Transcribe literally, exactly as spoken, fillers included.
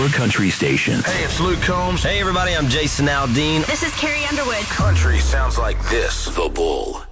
your country station. Hey, it's Luke Combs. Hey, everybody, I'm Jason Aldean. This is Carrie Underwood. Country sounds like this. The Bull.